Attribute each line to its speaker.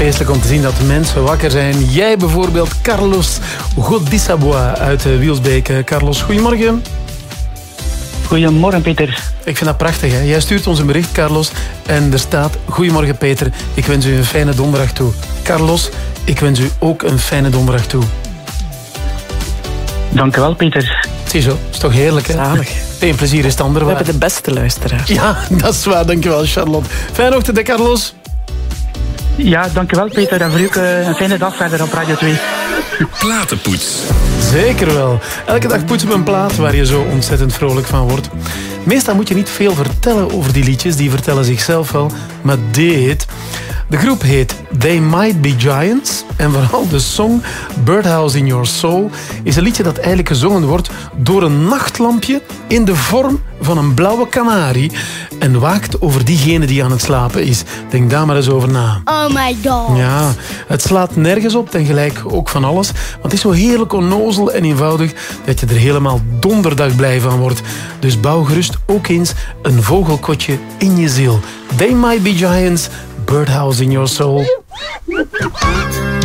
Speaker 1: feestelijk om te zien dat mensen wakker zijn. Jij bijvoorbeeld, Carlos Godissabois uit Wielsbeek. Carlos, goedemorgen.
Speaker 2: Goedemorgen, Peter.
Speaker 1: Ik vind dat prachtig, hè? Jij stuurt ons een bericht, Carlos, en er staat: goedemorgen, Peter. Ik wens u een fijne donderdag toe. Carlos, ik wens u ook een fijne donderdag toe.
Speaker 2: Dank u wel, Peter.
Speaker 1: Ziezo, is toch heerlijk, hè?
Speaker 3: Zalig.
Speaker 1: Een plezier is het ander.
Speaker 3: We hebben de beste luisteraars.
Speaker 1: Ja, dat is waar. Dankjewel, Charlotte. Fijne ochtend, hè, Carlos.
Speaker 2: Ja, dank u wel, Peter. En voor u ook een fijne dag verder op Radio 2.
Speaker 4: Platenpoets.
Speaker 1: Zeker wel. Elke dag poetsen we een plaat waar je zo ontzettend vrolijk van wordt. Meestal moet je niet veel vertellen over die liedjes. Die vertellen zichzelf wel. Maar dit... De groep heet They Might Be Giants. En vooral de song Birdhouse in Your Soul is een liedje dat eigenlijk gezongen wordt door een nachtlampje in de vorm van een blauwe kanarie en waakt over diegene die aan het slapen is. Denk daar maar eens over na.
Speaker 5: Oh my god.
Speaker 1: Ja, het slaat nergens op en gelijk ook van alles. Want het is zo heerlijk onnozel en eenvoudig dat je er helemaal donderdag blij van wordt. Dus bouw gerust ook eens een vogelkotje in je ziel. They Might Be Giants, Birdhouse in Your Soul.